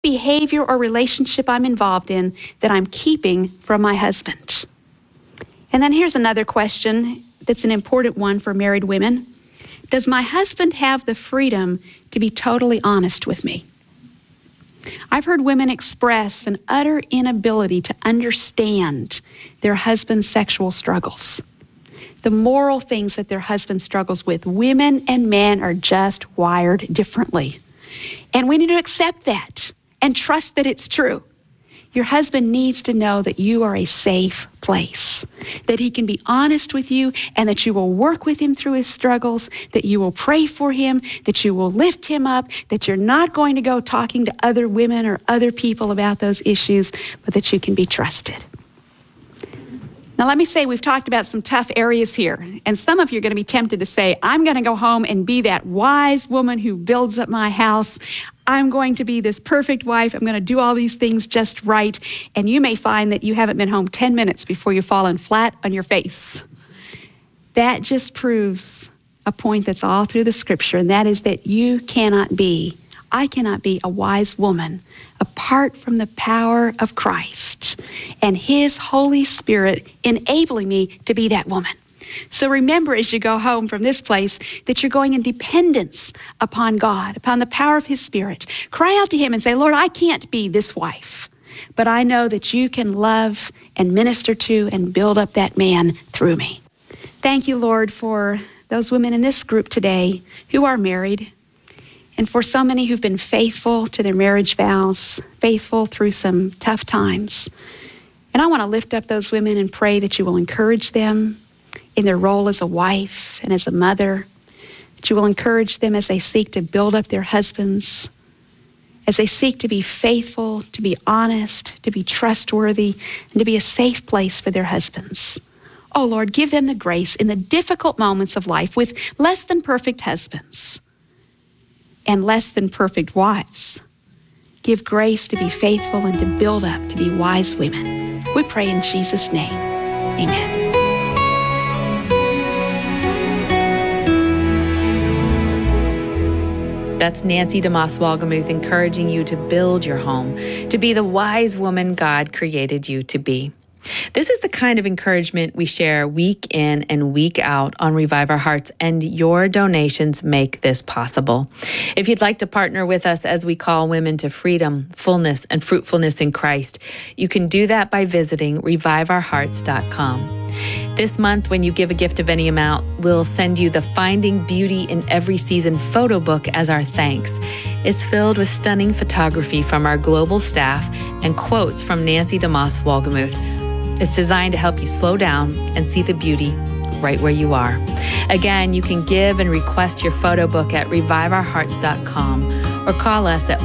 behavior or relationship I'm involved in that I'm keeping from my husband? And then here's another question that's an important one for married women. Does my husband have the freedom to be totally honest with me? I've heard women express an utter inability to understand their husband's sexual struggles, the moral things that their husband struggles with. Women and men are just wired differently. And we need to accept that and trust that it's true. Your husband needs to know that you are a safe place, that he can be honest with you, and that you will work with him through his struggles, that you will pray for him, that you will lift him up, that you're not going to go talking to other women or other people about those issues, but that you can be trusted. Now, let me say, we've talked about some tough areas here, and some of you are going to be tempted to say, I'm going to go home and be that wise woman who builds up my house. I'm going to be this perfect wife. I'm going to do all these things just right. And you may find that you haven't been home 10 minutes before you've fallen flat on your face. That just proves a point that's all through the scripture, and that is that I cannot be a wise woman apart from the power of Christ and his Holy Spirit enabling me to be that woman. So remember, as you go home from this place, that you're going in dependence upon God, upon the power of his Spirit. Cry out to him and say, Lord, I can't be this wife, but I know that you can love and minister to and build up that man through me. Thank you, Lord, for those women in this group today who are married, and for so many who've been faithful to their marriage vows, faithful through some tough times. And I want to lift up those women and pray that you will encourage them in their role as a wife and as a mother, that you will encourage them as they seek to build up their husbands, as they seek to be faithful, to be honest, to be trustworthy, and to be a safe place for their husbands. Oh, Lord, give them the grace in the difficult moments of life with less than perfect husbands and less than perfect wives. Give grace to be faithful and to build up, to be wise women. We pray in Jesus' name. Amen. That's Nancy DeMoss Wolgemuth encouraging you to build your home, to be the wise woman God created you to be. This is the kind of encouragement we share week in and week out on Revive Our Hearts, and your donations make this possible. If you'd like to partner with us as we call women to freedom, fullness, and fruitfulness in Christ, you can do that by visiting reviveourhearts.com. This month, when you give a gift of any amount, we'll send you the Finding Beauty in Every Season photo book as our thanks. It's filled with stunning photography from our global staff and quotes from Nancy DeMoss Wolgemuth. It's designed to help you slow down and see the beauty right where you are. Again, you can give and request your photo book at reviveourhearts.com or call us at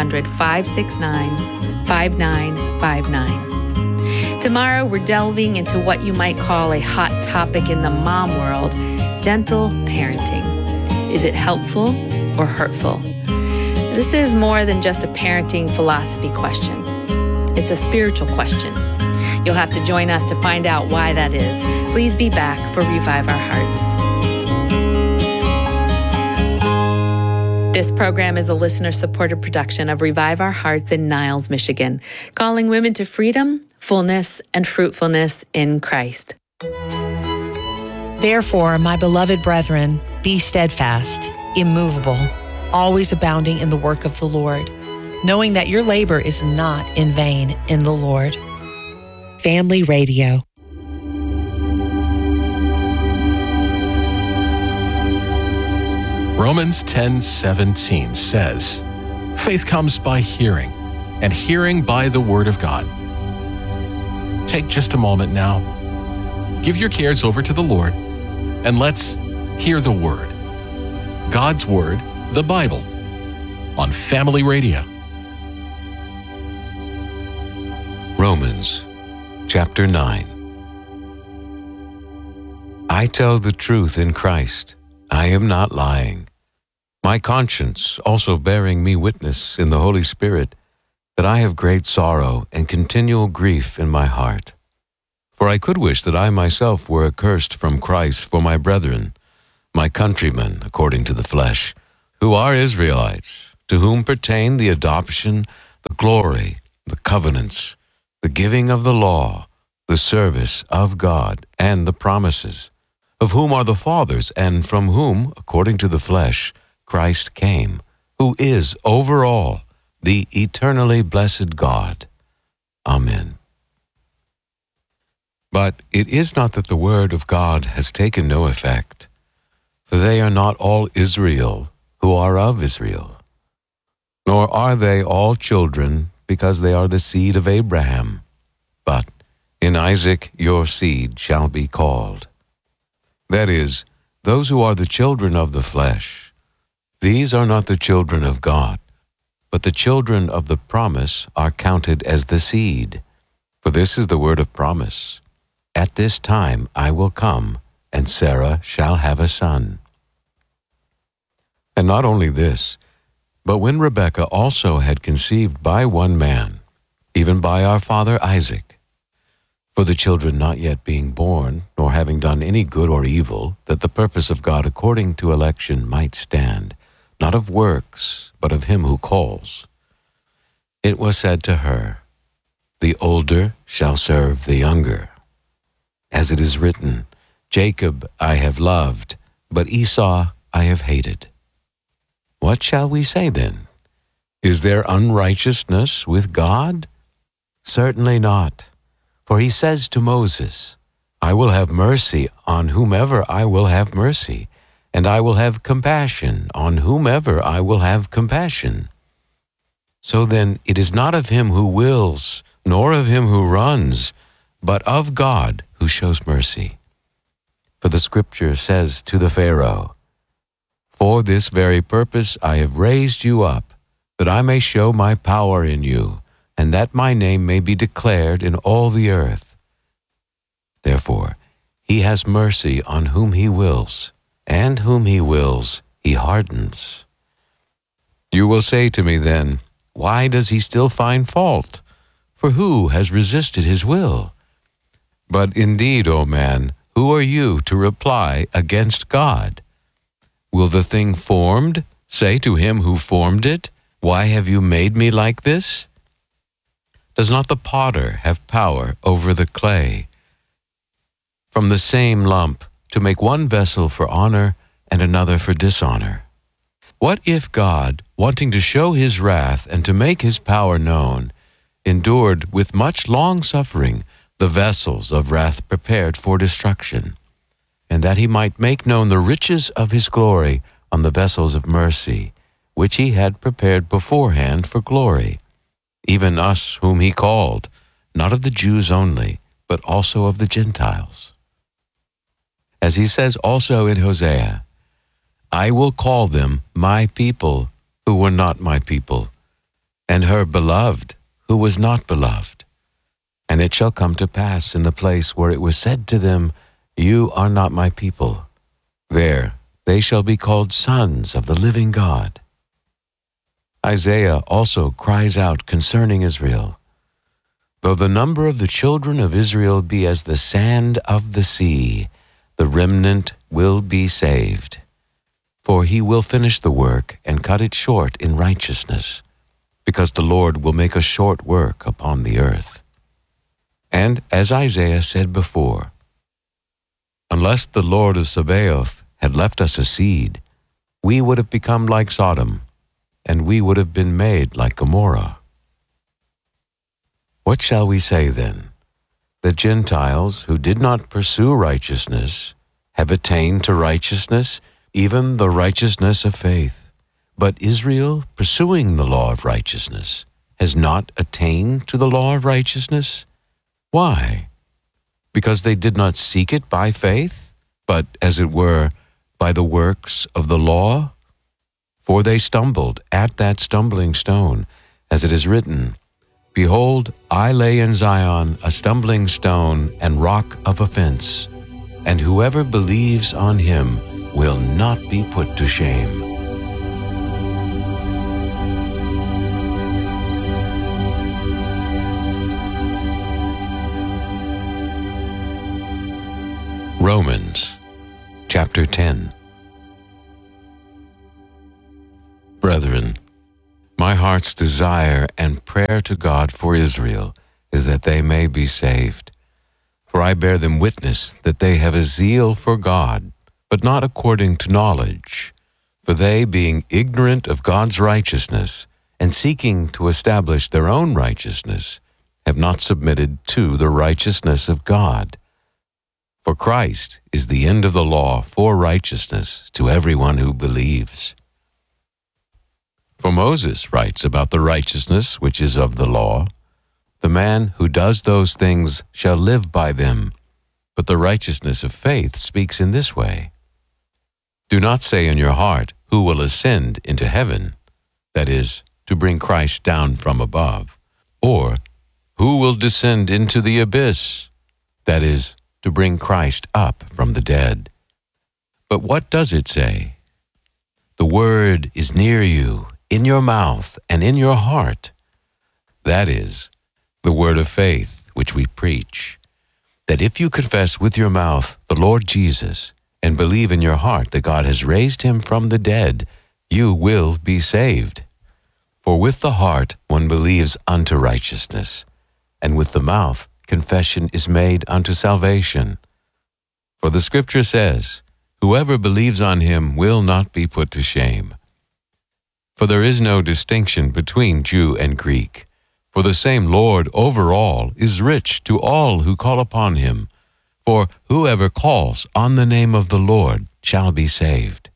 1-800-569-5959. Tomorrow, we're delving into what you might call a hot topic in the mom world, gentle parenting. Is it helpful or hurtful? This is more than just a parenting philosophy question. It's a spiritual question. You'll have to join us to find out why that is. Please be back for Revive Our Hearts. This program is a listener-supported production of Revive Our Hearts in Niles, Michigan, calling women to freedom, fullness, and fruitfulness in Christ. Therefore, my beloved brethren, be steadfast, immovable, always abounding in the work of the Lord, knowing that your labor is not in vain in the Lord. Family Radio. Romans 10:17 says, "Faith comes by hearing, and hearing by the Word of God." Take just a moment now. Give your cares over to the Lord, and let's hear the Word. God's Word, the Bible, on Family Radio. Romans chapter 9. I tell the truth in Christ. I am not lying. My conscience also bearing me witness in the Holy Spirit that I have great sorrow and continual grief in my heart. For I could wish that I myself were accursed from Christ for my brethren, my countrymen according to the flesh, who are Israelites, to whom pertain the adoption, the glory, the covenants, the giving of the law, the service of God, and the promises, of whom are the fathers, and from whom, according to the flesh, Christ came, who is over all, the eternally blessed God. Amen. But it is not that the word of God has taken no effect, for they are not all Israel who are of Israel, nor are they all children because they are the seed of Abraham. But in Isaac your seed shall be called. That is, those who are the children of the flesh. These are not the children of God, but the children of the promise are counted as the seed. For this is the word of promise. At this time I will come, and Sarah shall have a son. And not only this, but when Rebekah also had conceived by one man, even by our father Isaac, for the children not yet being born, nor having done any good or evil, that the purpose of God according to election might stand, not of works, but of him who calls, it was said to her, the older shall serve the younger. As it is written, Jacob I have loved, but Esau I have hated. What shall we say then? Is there unrighteousness with God? Certainly not. For he says to Moses, I will have mercy on whomever I will have mercy, and I will have compassion on whomever I will have compassion. So then it is not of him who wills, nor of him who runs, but of God who shows mercy. For the Scripture says to the Pharaoh, For this very purpose I have raised you up, that I may show my power in you, and that my name may be declared in all the earth. Therefore, he has mercy on whom he wills, and whom he wills he hardens. You will say to me then, Why does he still find fault? For who has resisted his will? But indeed, O man, who are you to reply against God? Will the thing formed say to him who formed it, Why have you made me like this? Does not the potter have power over the clay, from the same lump to make one vessel for honor and another for dishonor? What if God, wanting to show his wrath and to make his power known, endured with much long suffering the vessels of wrath prepared for destruction, and that he might make known the riches of his glory on the vessels of mercy, which he had prepared beforehand for glory, even us whom he called, not of the Jews only, but also of the Gentiles? As he says also in Hosea, I will call them my people who were not my people, and her beloved who was not beloved. And it shall come to pass in the place where it was said to them, You are not my people, there they shall be called sons of the living God. Isaiah also cries out concerning Israel, Though the number of the children of Israel be as the sand of the sea, the remnant will be saved. For he will finish the work and cut it short in righteousness, because the Lord will make a short work upon the earth. And as Isaiah said before, Unless the Lord of Sabaoth had left us a seed, we would have become like Sodom, and we would have been made like Gomorrah. What shall we say then? The Gentiles who did not pursue righteousness have attained to righteousness, even the righteousness of faith. But Israel, pursuing the law of righteousness, has not attained to the law of righteousness. Why? Because they did not seek it by faith, but, as it were, by the works of the law? For they stumbled at that stumbling stone, as it is written, Behold, I lay in Zion a stumbling stone and rock of offense, and whoever believes on him will not be put to shame. Romans chapter 10. Brethren, my my heart's desire and prayer to God for Israel is that they may be saved. For I bear them witness that they have a zeal for God, but not according to knowledge. For they, being ignorant of God's righteousness, and seeking to establish their own righteousness, have not submitted to the righteousness of God. For Christ is the end of the law for righteousness to everyone who believes. For Moses writes about the righteousness which is of the law. The man who does those things shall live by them. But the righteousness of faith speaks in this way. Do not say in your heart, who will ascend into heaven? That is, to bring Christ down from above. Or, who will descend into the abyss? That is, to bring Christ up from the dead. But what does it say? The word is near you, in your mouth and in your heart. That is, the word of faith which we preach, that if you confess with your mouth the Lord Jesus and believe in your heart that God has raised him from the dead, you will be saved. For with the heart one believes unto righteousness, and with the mouth confession is made unto salvation. For the Scripture says, whoever believes on him will not be put to shame. For there is no distinction between Jew and Greek, for the same Lord over all is rich to all who call upon him. For whoever calls on the name of the Lord shall be saved.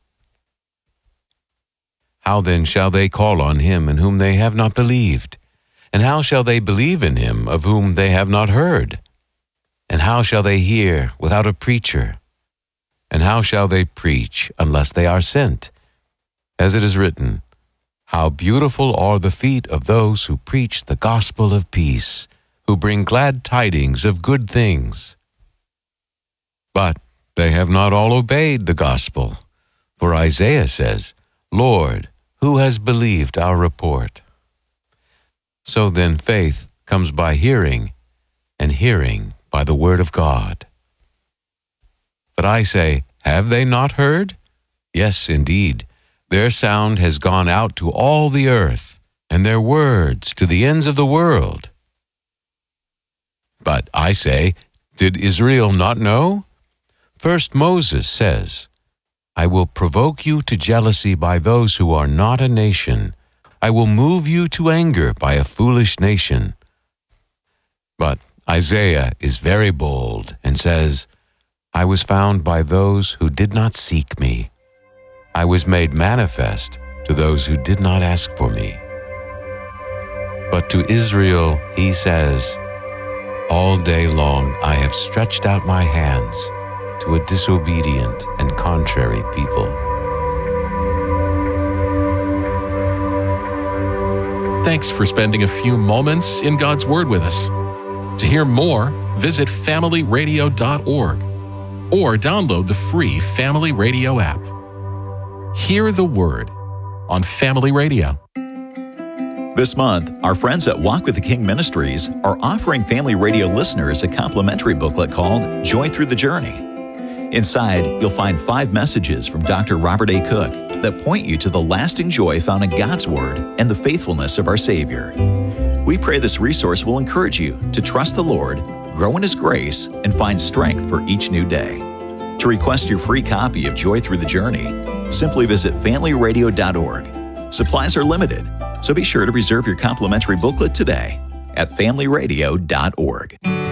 How then shall they call on him in whom they have not believed? And how shall they believe in him of whom they have not heard? And how shall they hear without a preacher? And how shall they preach unless they are sent? As it is written, how beautiful are the feet of those who preach the gospel of peace, who bring glad tidings of good things. But they have not all obeyed the gospel. For Isaiah says, Lord, who has believed our report? So then faith comes by hearing, and hearing by the word of God. But I say, have they not heard? Yes, indeed. Their sound has gone out to all the earth, and their words to the ends of the world. But I say, did Israel not know? First Moses says, I will provoke you to jealousy by those who are not a nation. I will move you to anger by a foolish nation. But Isaiah is very bold and says, I was found by those who did not seek me. I was made manifest to those who did not ask for me. But to Israel he says, all day long I have stretched out my hands to a disobedient and contrary people. Thanks for spending a few moments in God's Word with us. To hear more, visit familyradio.org or download the free Family Radio app. Hear the Word on Family Radio. This month, our friends at Walk with the King Ministries are offering Family Radio listeners a complimentary booklet called Joy Through the Journey. Inside, you'll find 5 messages from Dr. Robert A. Cook that point you to the lasting joy found in God's Word and the faithfulness of our Savior. We pray this resource will encourage you to trust the Lord, grow in His grace, and find strength for each new day. To request your free copy of Joy Through the Journey, simply visit familyradio.org. Supplies are limited, so be sure to reserve your complimentary booklet today at familyradio.org.